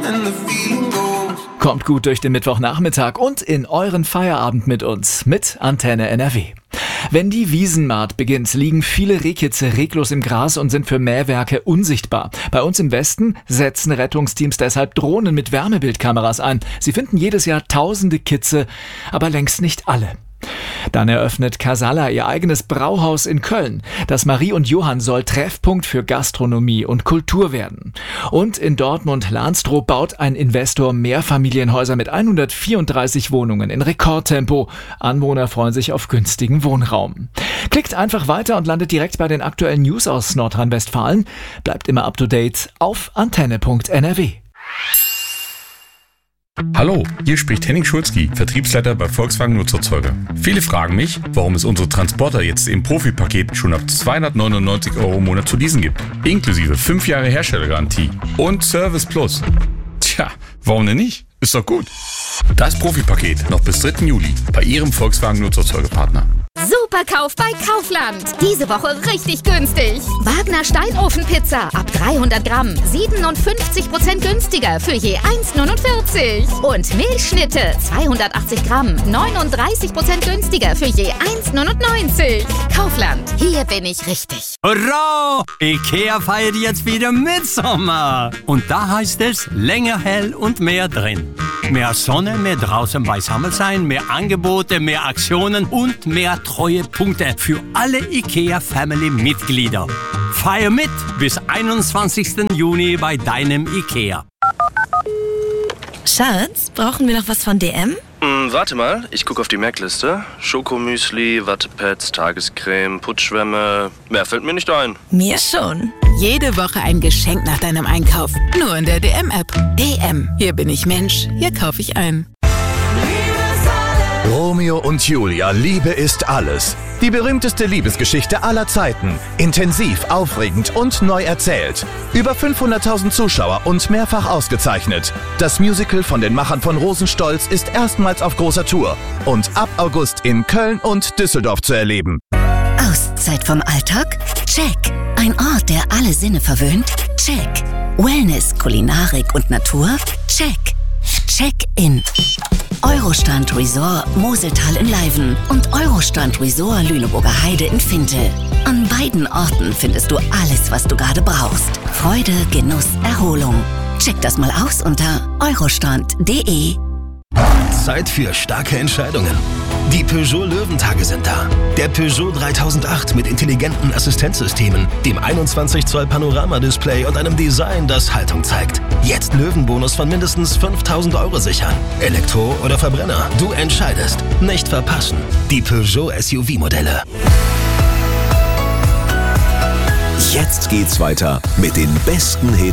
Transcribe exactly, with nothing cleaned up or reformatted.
Kommt gut durch den Mittwochnachmittag und in euren Feierabend mit uns, mit Antenne N R W. Wenn die Wiesenmahd beginnt, liegen viele Rehkitze reglos im Gras und sind für Mähwerke unsichtbar. Bei uns im Westen setzen Rettungsteams deshalb Drohnen mit Wärmebildkameras ein. Sie finden jedes Jahr tausende Kitze, aber längst nicht alle. Dann eröffnet Casala ihr eigenes Brauhaus in Köln. Das Marie und Johann soll Treffpunkt für Gastronomie und Kultur werden. Und in Dortmund-Lahnstroh baut ein Investor Mehrfamilienhäuser mit hundertvierunddreißig Wohnungen in Rekordtempo. Anwohner freuen sich auf günstigen Wohnraum. Klickt einfach weiter und landet direkt bei den aktuellen News aus Nordrhein-Westfalen. Bleibt immer up to date auf antenne punkt n r w. Hallo, hier spricht Henning Schulzki, Vertriebsleiter bei Volkswagen Nutzerzeuger. Viele fragen mich, warum es unsere Transporter jetzt im Profipaket schon ab zweihundertneunundneunzig Euro im Monat zu leasen gibt. Inklusive fünf Jahre Herstellergarantie und Service Plus. Tja, warum denn nicht? Ist doch gut. Das Profipaket noch bis dritten Juli bei Ihrem Volkswagen Nutzerzeugerpartner. Superkauf bei Kaufland. Diese Woche richtig günstig. Wagner Steinofenpizza ab dreihundert Gramm. siebenundfünfzig Prozent günstiger für je eins neunundvierzig. Und Milchschnitte zweihundertachtzig Gramm. neununddreißig Prozent günstiger für je eins neunundneunzig. Kaufland. Hier bin ich richtig. Hurra! Ikea feiert jetzt wieder Mitsommer. Und da heißt es länger hell und mehr drin. Mehr Sonne, mehr draußen beisammen sein, mehr Angebote, mehr Aktionen und mehr treue Punkte für alle IKEA-Family-Mitglieder. Feier mit bis einundzwanzigsten Juni bei deinem IKEA. Schatz, brauchen wir noch was von D M? Hm, warte mal, ich gucke auf die Merkliste. Schokomüsli, Wattepads, Tagescreme, Putzschwämme. Mehr fällt mir nicht ein. Mir schon. Jede Woche ein Geschenk nach deinem Einkauf. Nur in der D M-App. D M. Hier bin ich Mensch. Hier kaufe ich ein. Romeo und Julia, Liebe ist alles. Die berühmteste Liebesgeschichte aller Zeiten. Intensiv, aufregend und neu erzählt. Über fünfhunderttausend Zuschauer und mehrfach ausgezeichnet. Das Musical von den Machern von Rosenstolz ist erstmals auf großer Tour und ab August in Köln und Düsseldorf zu erleben. Auszeit vom Alltag? Check. Ein Ort, der alle Sinne verwöhnt? Check. Wellness, Kulinarik und Natur? Check. Check-in. Eurostrand Resort Moseltal in Leiven und Eurostrand Resort Lüneburger Heide in Fintel. An beiden Orten findest du alles, was du gerade brauchst. Freude, Genuss, Erholung. Check das mal aus unter eurostrand punkt d e. Zeit für starke Entscheidungen. Die Peugeot Löwentage sind da. Der Peugeot dreitausendacht mit intelligenten Assistenzsystemen, dem einundzwanzig Zoll Panoramadisplay und einem Design, das Haltung zeigt. Jetzt Löwenbonus von mindestens fünftausend Euro sichern. Elektro oder Verbrenner, du entscheidest. Nicht verpassen. Die Peugeot S U V-Modelle. Jetzt geht's weiter mit den besten Hits